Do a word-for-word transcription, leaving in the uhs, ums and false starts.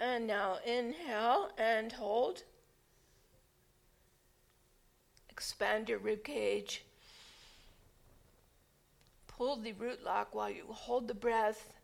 And now inhale and hold. Expand your rib cage. Pull the root lock while you hold the breath.